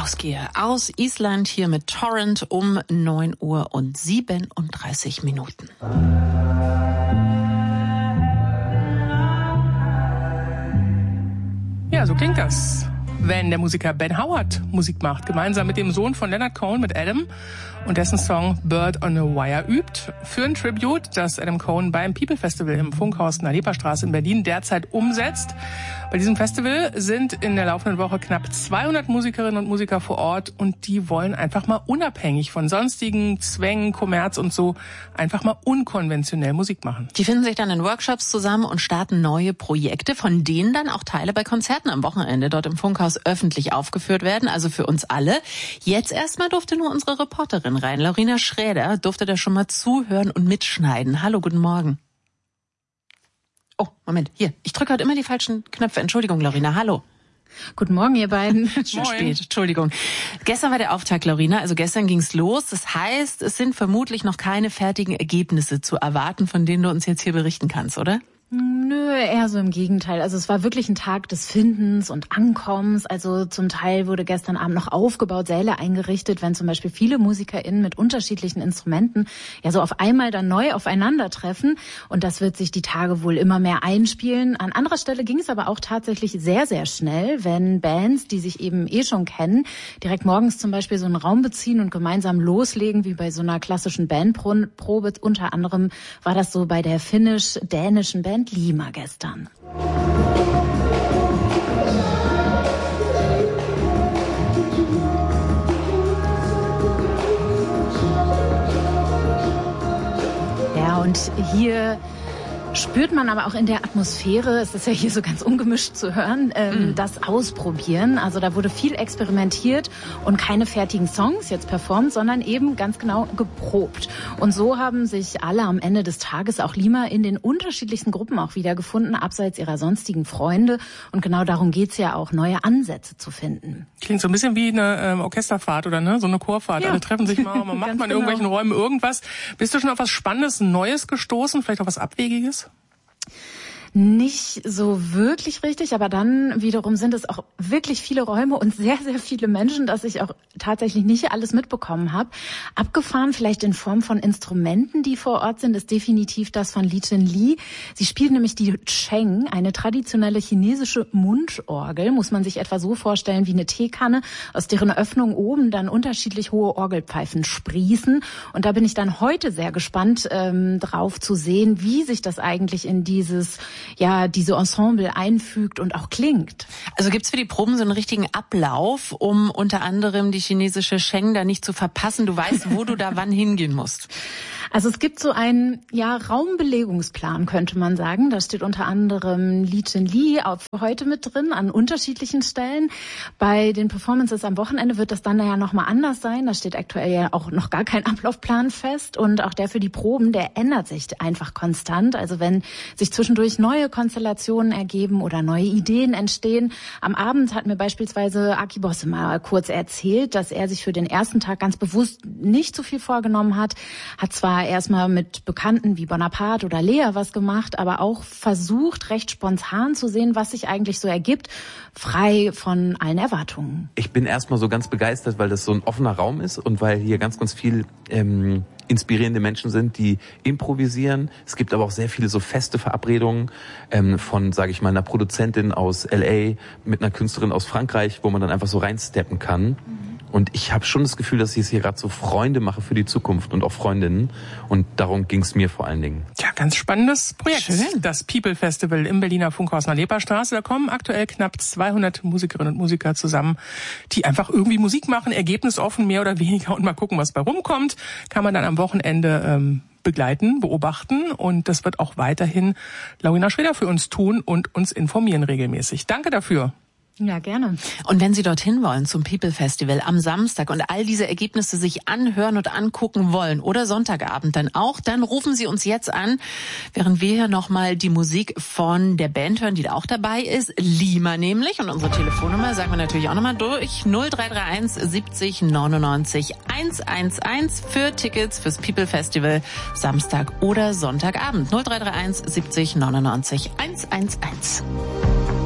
rausgehe aus Island hier mit Torrent um 9:37. Ja, so klingt das, wenn der Musiker Ben Howard Musik macht, gemeinsam mit dem Sohn von Leonard Cohen, mit Adam, und dessen Song Bird on a Wire übt, für ein Tribute, das Adam Cohen beim People Festival im Funkhaus in der Leperstraße in Berlin derzeit umsetzt. Bei diesem Festival sind in der laufenden Woche knapp 200 Musikerinnen und Musiker vor Ort und die wollen einfach mal unabhängig von sonstigen Zwängen, Kommerz und so einfach mal unkonventionell Musik machen. Die finden sich dann in Workshops zusammen und starten neue Projekte, von denen dann auch Teile bei Konzerten am Wochenende dort im Funkhaus öffentlich aufgeführt werden, also für uns alle. Jetzt erstmal durfte nur unsere Reporterin rein. Laurina Schräder durfte da schon mal zuhören und mitschneiden. Hallo, guten Morgen. Oh, Moment, hier. Ich drücke heute immer die falschen Knöpfe. Entschuldigung, Laurina, hallo. Guten Morgen, ihr beiden. Schon spät, Entschuldigung. Gestern war der Auftakt, Laurina, also gestern ging's los. Das heißt, es sind vermutlich noch keine fertigen Ergebnisse zu erwarten, von denen du uns jetzt hier berichten kannst, oder? Nö, eher so im Gegenteil. Also es war wirklich ein Tag des Findens und Ankommens. Also zum Teil wurde gestern Abend noch aufgebaut, Säle eingerichtet, wenn zum Beispiel viele MusikerInnen mit unterschiedlichen Instrumenten ja so auf einmal dann neu aufeinandertreffen. Und das wird sich die Tage wohl immer mehr einspielen. An anderer Stelle ging es aber auch tatsächlich sehr, sehr schnell, wenn Bands, die sich eben schon kennen, direkt morgens zum Beispiel so einen Raum beziehen und gemeinsam loslegen, wie bei so einer klassischen Bandprobe. Unter anderem war das so bei der finnisch-dänischen Band Lima gestern. Ja, und hier spürt man aber auch in der Atmosphäre, es ist ja hier so ganz ungemischt zu hören, das Ausprobieren. Also da wurde viel experimentiert und keine fertigen Songs jetzt performt, sondern eben ganz genau geprobt. Und so haben sich alle am Ende des Tages, auch Lima, in den unterschiedlichsten Gruppen auch wiedergefunden, abseits ihrer sonstigen Freunde. Und genau darum geht's ja auch, neue Ansätze zu finden. Klingt so ein bisschen wie eine Orchesterfahrt oder so eine Chorfahrt. Ja. Alle treffen sich mal, man macht mal in irgendwelchen Räumen irgendwas. Bist du schon auf was Spannendes, Neues gestoßen, vielleicht auch was Abwegiges? Nicht so wirklich richtig, aber dann wiederum sind es auch wirklich viele Räume und sehr, sehr viele Menschen, dass ich auch tatsächlich nicht alles mitbekommen habe. Abgefahren vielleicht in Form von Instrumenten, die vor Ort sind, ist definitiv das von Li Jin Li. Sie spielt nämlich die Cheng, eine traditionelle chinesische Mundorgel, muss man sich etwa so vorstellen wie eine Teekanne, aus deren Öffnung oben dann unterschiedlich hohe Orgelpfeifen sprießen. Und da bin ich dann heute sehr gespannt drauf zu sehen, wie sich das eigentlich in diese Ensemble einfügt und auch klingt. Also gibt's für die Proben so einen richtigen Ablauf, um unter anderem die chinesische Sheng da nicht zu verpassen? Du weißt, wo du da wann hingehen musst. Also es gibt so einen Raumbelegungsplan, könnte man sagen. Da steht unter anderem Li Jin Li auch für heute mit drin, an unterschiedlichen Stellen. Bei den Performances am Wochenende wird das dann ja nochmal anders sein. Da steht aktuell ja auch noch gar kein Ablaufplan fest. Und auch der für die Proben, der ändert sich einfach konstant. Also wenn sich zwischendurch neue Konstellationen ergeben oder neue Ideen entstehen. Am Abend hat mir beispielsweise Aki Bosse mal kurz erzählt, dass er sich für den ersten Tag ganz bewusst nicht so viel vorgenommen hat. Hat zwar erstmal mit Bekannten wie Bonaparte oder Lea was gemacht, aber auch versucht, recht spontan zu sehen, was sich eigentlich so ergibt, frei von allen Erwartungen. Ich bin erstmal so ganz begeistert, weil das so ein offener Raum ist und weil hier ganz, ganz viel inspirierende Menschen sind, die improvisieren. Es gibt aber auch sehr viele so feste Verabredungen von, sage ich mal, einer Produzentin aus L.A. mit einer Künstlerin aus Frankreich, wo man dann einfach so reinsteppen kann. Und ich habe schon das Gefühl, dass ich es hier gerade so Freunde mache für die Zukunft und auch Freundinnen. Und darum ging es mir vor allen Dingen. Ja, ganz spannendes Projekt. Schön. Das People Festival im Berliner Funkhaus in der Leperstraße. Da kommen aktuell knapp 200 Musikerinnen und Musiker zusammen, die einfach irgendwie Musik machen, ergebnisoffen mehr oder weniger, und mal gucken, was bei rumkommt. Kann man dann am Wochenende begleiten, beobachten, und das wird auch weiterhin Laurina Schräder für uns tun und uns informieren regelmäßig. Danke dafür. Ja, gerne. Und wenn Sie dorthin wollen zum People Festival am Samstag und all diese Ergebnisse sich anhören und angucken wollen oder Sonntagabend dann auch, dann rufen Sie uns jetzt an, während wir hier nochmal die Musik von der Band hören, die da auch dabei ist, Lima nämlich. Und unsere Telefonnummer sagen wir natürlich auch nochmal durch, 0331 70 99 111 für Tickets fürs People Festival Samstag oder Sonntagabend. 0331 70 99 111.